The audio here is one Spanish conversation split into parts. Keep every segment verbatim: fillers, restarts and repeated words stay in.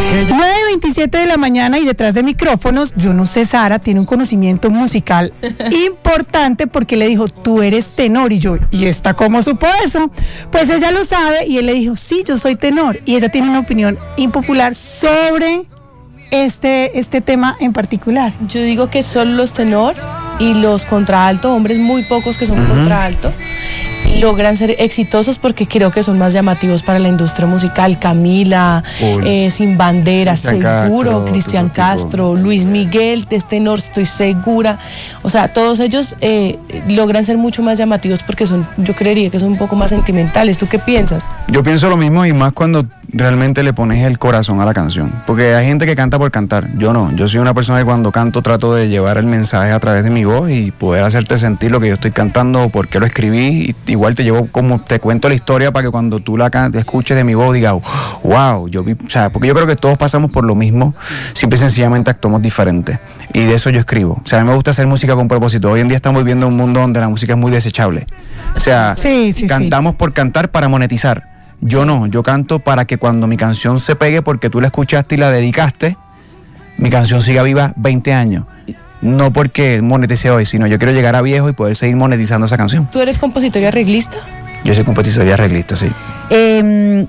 nueve veintisiete de la mañana y detrás de micrófonos, yo no sé, Sara tiene un conocimiento musical importante porque le dijo, tú eres tenor, y yo, ¿y esta cómo supo eso? Pues ella lo sabe y él le dijo, sí, yo soy tenor, y ella tiene una opinión impopular sobre este, este tema en particular. Yo digo que solo los tenor y los contralto, hombres muy pocos que son uh-huh. contralto, logran ser exitosos porque creo que son más llamativos para la industria musical. Camila, eh, Sin Bandera, Cristian seguro, Castro, Cristian Castro, Luis Miguel, de tenor estoy segura. O sea, todos ellos eh, logran ser mucho más llamativos porque son, yo creería que son un poco más sentimentales. ¿Tú qué piensas? Yo pienso lo mismo, y más cuando realmente le pones el corazón a la canción, porque hay gente que canta por cantar. Yo no, yo soy una persona que cuando canto trato de llevar el mensaje a través de mi voz y poder hacerte sentir lo que yo estoy cantando o por qué lo escribí. Y igual te llevo, como te cuento la historia para que cuando tú la can- escuches de mi voz digas, wow, yo vi, o sea, porque yo creo que todos pasamos por lo mismo, simple y sencillamente actuamos diferente, y de eso yo escribo. O sea, a mí me gusta hacer música con propósito. Hoy en día estamos viviendo un mundo donde la música es muy desechable. O sea, sí, sí, cantamos sí. por cantar para monetizar. Yo no, yo canto para que cuando mi canción se pegue porque tú la escuchaste y la dedicaste, mi canción siga viva veinte años. No porque monetice hoy, sino yo quiero llegar a viejo y poder seguir monetizando esa canción. ¿Tú eres compositor y arreglista? Yo soy compositor y arreglista, sí. Eh,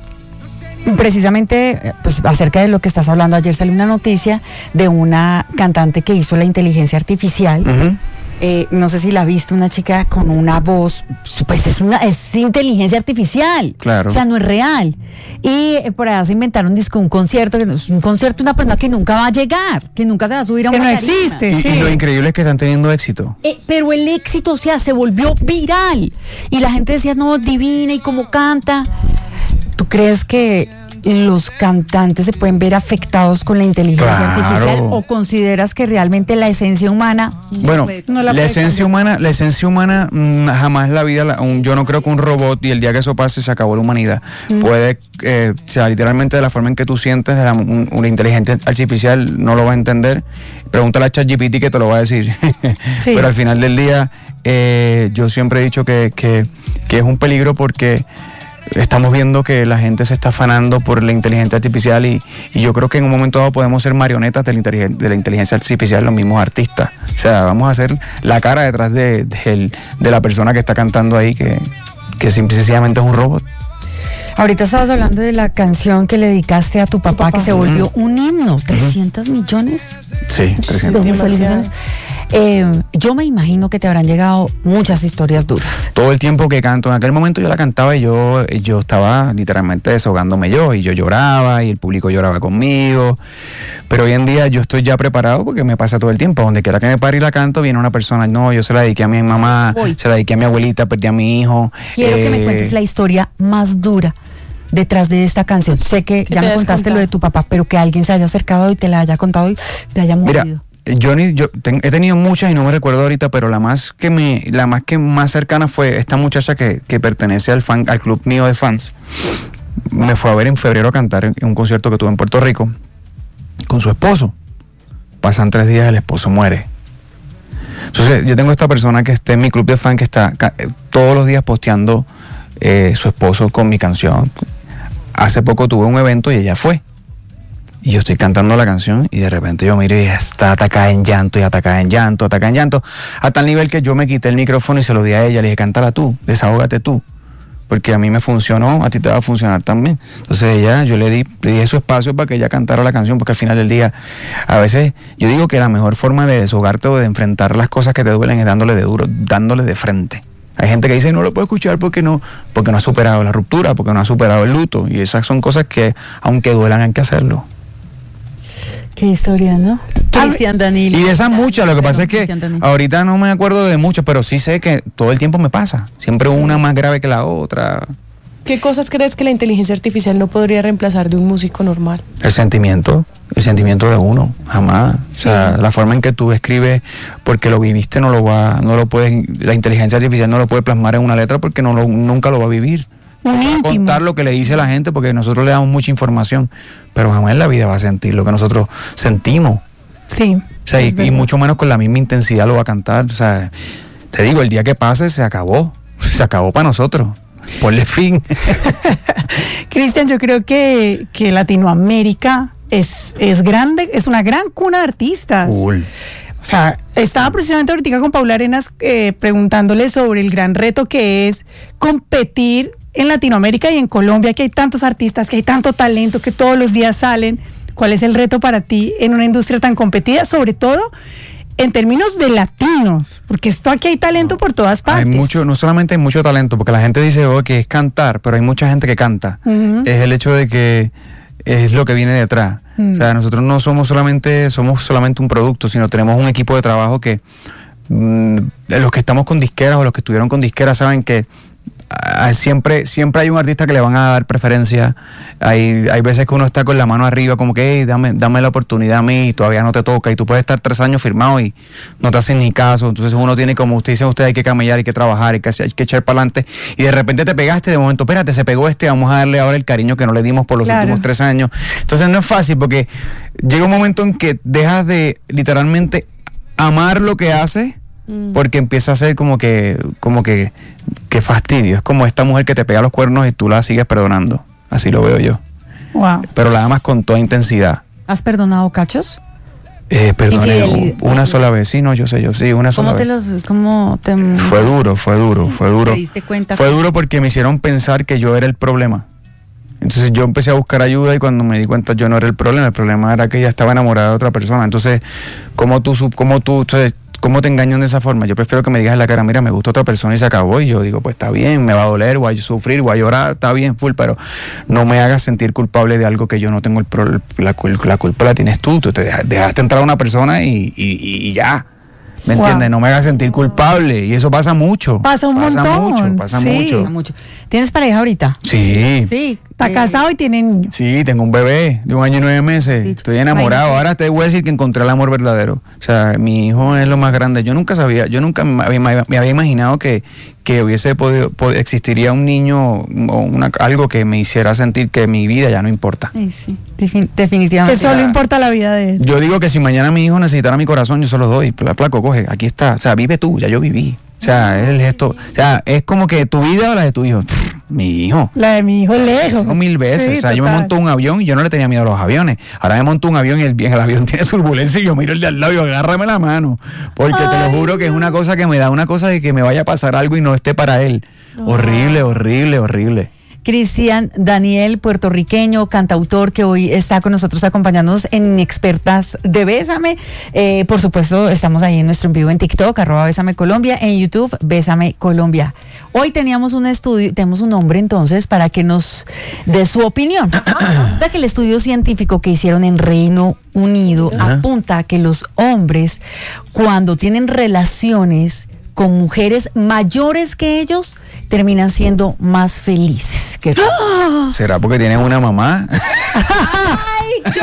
precisamente, pues acerca de lo que estás hablando, ayer salió una noticia de una cantante que hizo la inteligencia artificial. Uh-huh. Eh, no sé si la viste, una chica con una voz, pues es una es inteligencia artificial, claro. O sea, no es real. Y eh, por allá se inventaron un disco, un concierto, que no es un concierto de una persona que nunca va a llegar, que nunca se va a subir a una que no tarima. existe, y, sí. y lo increíble es que están teniendo éxito. Eh, pero el éxito, o sea, se volvió viral y la gente decía, no, divina y cómo canta. ¿Tú crees que los cantantes se pueden ver afectados con la inteligencia claro. artificial, o consideras que realmente la esencia humana bueno puede, no la, la esencia humana la esencia humana mmm, jamás la vida la, un, yo no creo que un robot, y el día que eso pase se acabó la humanidad, mm. puede eh, o sea, literalmente de la forma en que tú sientes de la, un, una inteligencia artificial no lo va a entender. Pregúntale a ChatGPT que te lo va a decir. Sí. Pero al final del día eh, yo siempre he dicho que, que, que es un peligro porque estamos viendo que la gente se está afanando por la inteligencia artificial, y, y yo creo que en un momento dado podemos ser marionetas de la, inteligen- de la inteligencia artificial, los mismos artistas. O sea, vamos a hacer la cara detrás de, de, de la persona que está cantando ahí, que, que simple y sencillamente es un robot. Ahorita estabas hablando de la canción que le dedicaste a tu papá, papá. que se volvió uh-huh. un himno, trescientos uh-huh. millones. Sí, trescientos millones. Eh, yo me imagino que te habrán llegado muchas historias duras. Todo el tiempo que canto, en aquel momento yo la cantaba y yo, yo estaba literalmente desahogándome yo, y yo lloraba y el público lloraba conmigo, pero hoy en día yo estoy ya preparado porque me pasa todo el tiempo, donde quiera que me pare y la canto, viene una persona, no, yo se la dediqué a mi mamá, Hoy. se la dediqué a mi abuelita, perdí a mi hijo. Quiero eh, que me cuentes la historia más dura detrás de esta canción. Sé que ya me contaste contado? Lo de tu papá, pero que alguien se haya acercado y te la haya contado y te haya movido. Mira, yo, ni, yo ten, he tenido muchas y no me recuerdo ahorita, pero la más que me, la más que más cercana fue esta muchacha que, que pertenece al fan, al club mío de fans. Me fue a ver en febrero a cantar en, en un concierto que tuve en Puerto Rico con su esposo. Pasan tres días, el esposo muere. Entonces yo tengo esta persona que está en mi club de fans que está ca- todos los días posteando eh, su esposo con mi canción. Hace poco tuve un evento y ella fue. Y yo estoy cantando la canción y de repente yo miro y está atacada en llanto y atacada en llanto, atacada en llanto, a tal nivel que yo me quité el micrófono y se lo di a ella, le dije, cántala tú, desahógate tú, porque a mí me funcionó, a ti te va a funcionar también. Entonces ella, yo le di, le di su espacio para que ella cantara la canción, porque al final del día, a veces, yo digo que la mejor forma de desahogarte o de enfrentar las cosas que te duelen es dándole de duro, dándole de frente. Hay gente que dice no lo puedo escuchar porque no, porque no ha superado la ruptura, porque no ha superado el luto, y esas son cosas que, aunque duelan, hay que hacerlo. Qué historia, ¿no? Cristian Danilo. Y de esas muchas, lo que pasa es que ahorita no me acuerdo de muchas, pero sí sé que todo el tiempo me pasa. Siempre una más grave que la otra. ¿Qué cosas crees que la inteligencia artificial no podría reemplazar de un músico normal? El sentimiento, el sentimiento de uno, jamás. Sí. O sea, la forma en que tú escribes, porque lo viviste, no lo va, no lo puedes, la inteligencia artificial no lo puede plasmar en una letra porque no lo, nunca lo va a vivir. Va a contar lo que le dice la gente porque nosotros le damos mucha información, pero jamás en la vida va a sentir lo que nosotros sentimos. Sí. O sea, y, y mucho menos con la misma intensidad lo va a cantar. O sea, te digo, el día que pase se acabó, se acabó para nosotros. Ponle fin. Cristian, yo creo que, que Latinoamérica es, es grande, es una gran cuna de artistas. Cool. O sea, estaba precisamente ahorita con Paula Arenas eh, preguntándole sobre el gran reto que es competir en Latinoamérica y en Colombia, que hay tantos artistas, que hay tanto talento, que todos los días salen. ¿Cuál es el reto para ti en una industria tan competida? Sobre todo en términos de latinos, porque esto aquí hay talento por todas partes. Hay mucho, no solamente hay mucho talento, porque la gente dice oh, que es cantar, pero hay mucha gente que canta. Uh-huh. Es el hecho de que es lo que viene detrás. Uh-huh. O sea, nosotros no somos solamente, somos solamente un producto, sino tenemos un equipo de trabajo que mmm, los que estamos con disqueras o los que estuvieron con disqueras saben que Uh, siempre siempre hay un artista que le van a dar preferencia. Hay, hay veces que uno está con la mano arriba como que hey, dame, dame la oportunidad a mí y todavía no te toca y tú puedes estar tres años firmado y no te hacen ni caso. Entonces uno tiene, como usted dice, usted hay que camellar, hay que trabajar, hay que, hay que echar para adelante y de repente te pegaste, de momento, espérate, se pegó este, vamos a darle ahora el cariño que no le dimos por los claro. últimos tres años. Entonces no es fácil porque llega un momento en que dejas de literalmente amar lo que haces porque empieza a ser como que como que, que fastidio. Es como esta mujer que te pega los cuernos y tú la sigues perdonando. Así lo veo yo. Wow. Pero la amas con toda intensidad. ¿Has perdonado cachos? Eh, perdoné una sola vez. Sí, no, yo sé, yo sí, una sola ¿Cómo te vez. Los, cómo te... Fue duro, fue duro, sí, fue duro. ¿Te diste cuenta? Fue duro porque me hicieron pensar que yo era el problema. Entonces yo empecé a buscar ayuda y cuando me di cuenta yo no era el problema. El problema era que ella estaba enamorada de otra persona. Entonces, ¿cómo tú, cómo tú, entonces, ¿cómo te engañan de esa forma? Yo prefiero que me digas en la cara, mira, me gusta otra persona y se acabó. Y yo digo, pues está bien, me va a doler, voy a sufrir, voy a llorar, está bien, full, pero no me hagas sentir culpable de algo que yo no tengo el pro, la, la culpa la tienes tú. Tú te dejaste entrar a una persona y, y, y ya. ¿Me wow. entiendes? No me hagas sentir culpable. Y eso pasa mucho. Pasa un pasa montón. Mucho, pasa sí. mucho. Pasa mucho. ¿Tienes pareja ahorita? Sí. Sí. ¿Está eh, casado y tiene niños? Sí, tengo un bebé de un año y nueve meses. Dicho. Estoy enamorado. Ahora te voy a decir que encontré el amor verdadero. O sea, mi hijo es lo más grande. Yo nunca sabía, yo nunca me había, me había imaginado que, que hubiese podido, pod, existiría un niño o una, algo que me hiciera sentir que mi vida ya no importa. Sí, sí. Defin- definitivamente. Que solo importa la vida de él. Yo digo que si mañana mi hijo necesitara mi corazón, yo se lo doy. Placo, coge, aquí está. O sea, vive tú, ya yo viví. O sea, es el gesto. O sea, es como que tu vida o la de tu hijo. Pff, mi hijo. La de mi hijo lejos. No, mil veces. Sí, o sea, total. yo me monto un avión y yo no le tenía miedo a los aviones. Ahora me monto un avión y el, el avión tiene turbulencia y yo miro el de al lado y agárrame la mano. Porque Ay, te lo juro que es una cosa que me da una cosa de que me vaya a pasar algo y no esté para él. Oh. Horrible, horrible, horrible. Cristian Daniel, puertorriqueño, cantautor, que hoy está con nosotros acompañándonos en Inexpertas de Bésame. Eh, por supuesto, estamos ahí en nuestro en vivo en TikTok, arroba Bésame Colombia, en YouTube, Bésame Colombia. Hoy teníamos un estudio, tenemos un hombre entonces para que nos dé su opinión. De que el estudio científico que hicieron en Reino Unido uh-huh. apunta a que los hombres, cuando tienen relaciones con mujeres mayores que ellos, terminan siendo más felices. Que ¡Ah! ¿Será porque tienen una mamá? ¡Ay! Yo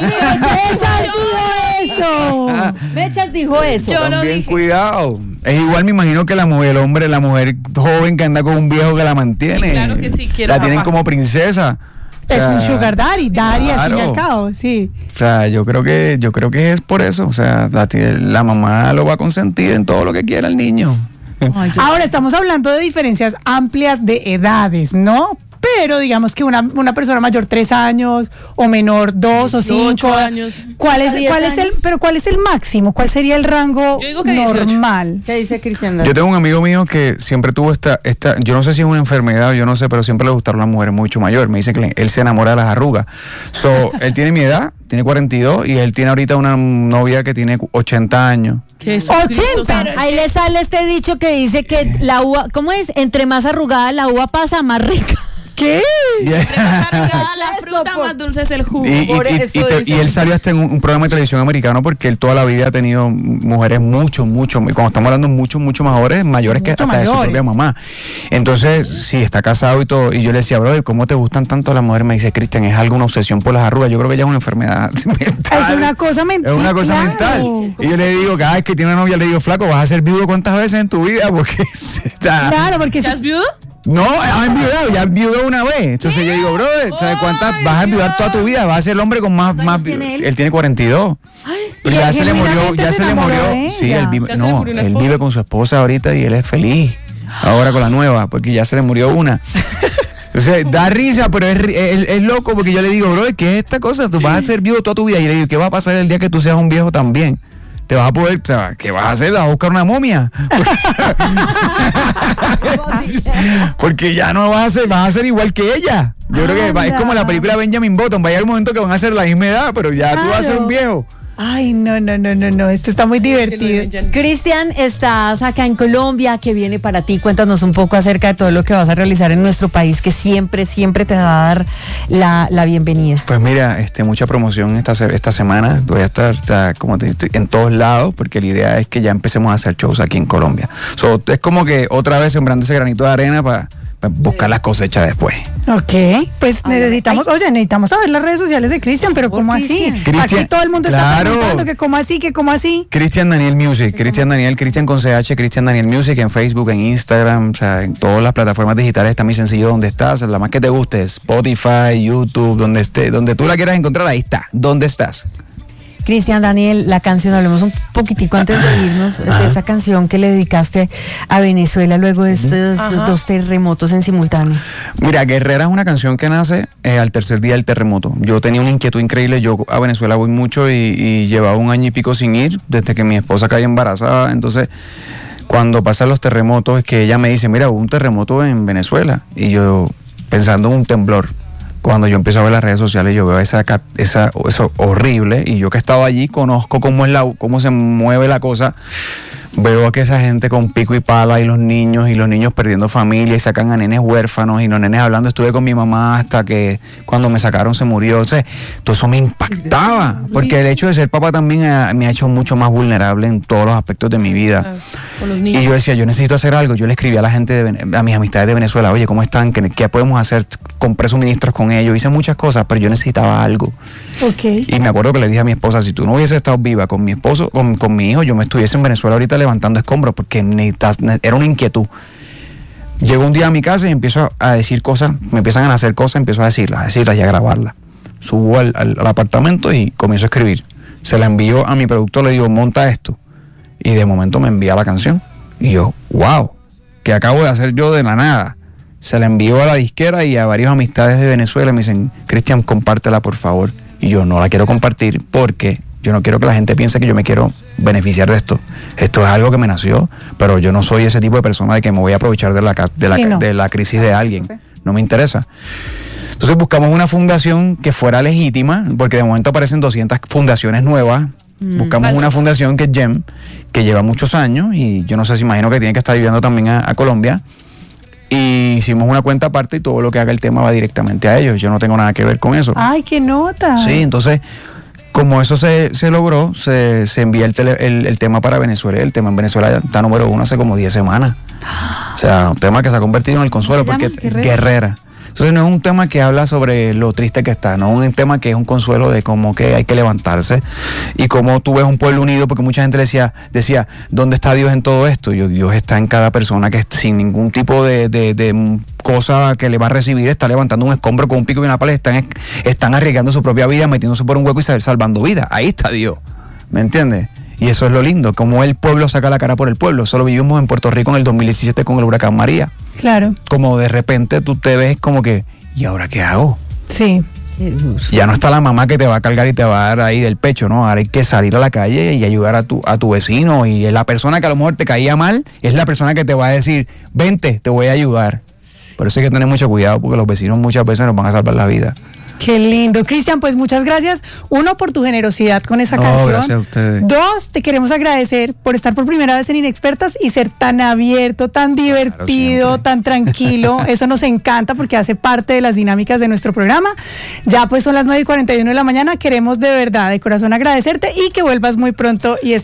Mechas dijo eso. Mechas dijo eso. Yo También, dije. Cuidado. Es igual, me imagino que la mujer, el hombre, la mujer joven que anda con un viejo que la mantiene. Sí, claro que sí, quiero La papá. Tienen como princesa. Es o sea, un sugar daddy, daddy claro. al fin y al cabo, sí. O sea, yo creo que yo creo que es por eso. O sea, la, la mamá lo va a consentir en todo lo que quiera el niño. Ay, Ahora estamos hablando de diferencias amplias de edades, ¿no? Pero digamos que una, una persona mayor tres años o menor dos o cinco años. ¿Cuál es, cuál es el, pero cuál es el máximo? ¿Cuál sería el rango yo digo que normal? ¿Qué dice Cristian? Yo tengo un amigo mío que siempre tuvo esta, esta, yo no sé si es una enfermedad, yo no sé, pero siempre le gustaron las mujeres mucho mayores. Me dice que él se enamora de las arrugas. So, él tiene mi edad, tiene cuarenta y dos y él tiene ahorita una novia que tiene ochenta años. ¿Qué es ochenta. Ahí le sale este dicho que dice que la uva, ¿cómo es? Entre más arrugada la uva pasa, más rica. ¿Qué? Yeah. Entre más arrugada la fruta, más dulce es el jugo. Y, y, Por y, eso y, te, y él salió hasta en un, un programa de televisión americano porque él toda la vida ha tenido mujeres mucho, mucho, cuando estamos hablando mucho, mucho mayores, mayores que hasta mayores. de su propia mamá. Entonces, sí, está casado y todo. Y yo le decía, brother, ¿cómo te gustan tanto las mujeres? Me dice, Cristian, es algo, una obsesión por las arrugas. Yo creo que ya es una enfermedad mental. Es una cosa mental. Es una cosa claro. mental. Y yo le digo, cada vez que tiene una novia, le digo, flaco, vas a ser viudo cuántas veces en tu vida, porque está... Claro, porque ¿Ya es viudo? No, ya enviudado, ya enviudó una vez. Entonces ¿Qué? Yo digo, brother, ¿sabes cuántas? Vas a enviudar toda tu vida, vas a ser el hombre con más... más tiene él? él tiene cuarenta y dos. Ay, pero ya se le murió, ya se, se le murió. Sí, él vive, no, él vive con su esposa ahorita y él es feliz. Ahora con la nueva, porque ya se le murió una. Entonces, da risa, pero es, es, es loco porque yo le digo, bro, ¿qué es esta cosa? Tú vas a ser viejo toda tu vida. Y le digo, ¿qué va a pasar el día que tú seas un viejo también? Te vas a poder, o sea, ¿qué vas a hacer? ¿Vas a buscar una momia? Porque ya no vas a ser, vas a ser igual que ella. Yo creo que va, es como la película Benjamin Button, va a llegar un momento que van a ser la misma edad, pero ya claro. Tú vas a ser un viejo. Ay, no, no, no, no, no, esto está muy divertido. Cristian, estás acá en Colombia, ¿qué viene para ti? Cuéntanos un poco acerca de todo lo que vas a realizar en nuestro país, que siempre, siempre te va a dar la, la bienvenida. Pues mira, este, mucha promoción esta, esta semana, voy a estar, o sea, como te digo, en todos lados, porque la idea es que ya empecemos a hacer shows aquí en Colombia. So, es como que otra vez sembrando ese granito de arena para buscar las cosechas después. Ok, pues ay, necesitamos, ay. oye, necesitamos saber las redes sociales de Cristian, pero ¿cómo así? Cristian, aquí todo el mundo claro. está preguntando que cómo así, que cómo así. Cristian Daniel Music, Cristian Daniel, Cristian con C H, Cristian Daniel Music en Facebook, en Instagram, o sea, en todas las plataformas digitales está muy sencillo donde estás, la más que te guste, Spotify, YouTube, donde esté, donde tú la quieras encontrar, ahí está, ¿dónde estás? Cristian Daniel, la canción, hablemos un poquitico antes de irnos Ajá. de esta canción que le dedicaste a Venezuela luego de estos Ajá. dos terremotos en simultáneo. Mira, Guerrera es una canción que nace eh, al tercer día del terremoto. Yo tenía una inquietud increíble, yo a Venezuela voy mucho y, y llevaba un año y pico sin ir, desde que mi esposa cayó embarazada, entonces cuando pasan los terremotos es que ella me dice, mira, hubo un terremoto en Venezuela, y yo pensando en un temblor. Cuando yo empiezo a ver las redes sociales, yo veo esa, esa, eso horrible, y yo que he estado allí conozco cómo es la, cómo se mueve la cosa. Veo a que esa gente con pico y pala y los niños, y los niños perdiendo familia y sacan a nenes huérfanos y los nenes hablando. Estuve con mi mamá hasta que cuando me sacaron se murió. O sea, todo eso me impactaba, porque el hecho de ser papá también ha, me ha hecho mucho más vulnerable en todos los aspectos de mi vida. Y yo decía, yo necesito hacer algo. Yo le escribí a la gente, de, a mis amistades de Venezuela, oye, ¿cómo están? ¿Qué, qué podemos hacer? Compré suministros con ellos, hice muchas cosas, pero yo necesitaba algo. Okay. Y me acuerdo que le dije a mi esposa, si tú no hubieses estado viva con mi esposo, con, con mi hijo, yo me estuviese en Venezuela ahorita levantando escombros, porque necesitas, era una inquietud. Llego un día a mi casa y empiezo a decir cosas, me empiezan a nacer cosas, empiezo a decirlas, a decirlas y a grabarlas. Subo al, al, al apartamento y comienzo a escribir. Se la envío a mi productor, le digo, monta esto. Y de momento me envía la canción. Y yo, wow, ¿qué acabo de hacer yo de la nada? Se la envío a la disquera y a varias amistades de Venezuela. Me dicen, Cristian, compártela por favor. Y yo no la quiero compartir porque yo no quiero que la gente piense que yo me quiero beneficiar de esto. Esto es algo que me nació, pero yo no soy ese tipo de persona de que me voy a aprovechar de la, de la, sí, no. de la crisis de alguien. No me interesa. Entonces buscamos una fundación que fuera legítima, porque de momento aparecen doscientas fundaciones nuevas. Mm, buscamos falsos. Una fundación que es GEM, que lleva muchos años, y yo no sé si imagino que tiene que estar viviendo también a, a Colombia. Y hicimos una cuenta aparte y todo lo que haga el tema va directamente a ellos. Yo no tengo nada que ver con eso. ¡Ay, qué nota! Sí, entonces, como eso se, se logró, se, se envía el, tele, el, el tema para Venezuela. El tema en Venezuela está número uno hace como diez semanas. O sea, un tema que se ha convertido en el consuelo, porque Guerrera. Guerrera. Entonces no es un tema que habla sobre lo triste que está, no es un tema que es un consuelo de cómo que hay que levantarse y cómo tú ves un pueblo unido, porque mucha gente decía, decía ¿dónde está Dios en todo esto? Y Dios está en cada persona que sin ningún tipo de, de, de cosa que le va a recibir, está levantando un escombro con un pico y una pala, están, están arriesgando su propia vida, metiéndose por un hueco y salvando vidas. Ahí está Dios, ¿me entiendes? Y eso es lo lindo, como el pueblo saca la cara por el pueblo. Eso lo vivimos en Puerto Rico en el dos mil diecisiete con el huracán María. Claro. Como de repente tú te ves como que, ¿y ahora qué hago? Sí. Ya no está la mamá que te va a cargar y te va a dar ahí del pecho, ¿no? Ahora hay que salir a la calle y ayudar a tu, a tu vecino. Y la persona que a lo mejor te caía mal es la persona que te va a decir, vente, te voy a ayudar. Por eso hay que tener mucho cuidado, porque los vecinos muchas veces nos van a salvar la vida. Qué lindo. Cristian, pues muchas gracias. Uno, por tu generosidad con esa no, canción. Gracias a ustedes. Dos, te queremos agradecer por estar por primera vez en Inexpertas y ser tan abierto, tan divertido, claro, tan tranquilo. Eso nos encanta porque hace parte de las dinámicas de nuestro programa. Ya pues son las nueve y cuarenta y uno de la mañana. Queremos de verdad, de corazón agradecerte y que vuelvas muy pronto y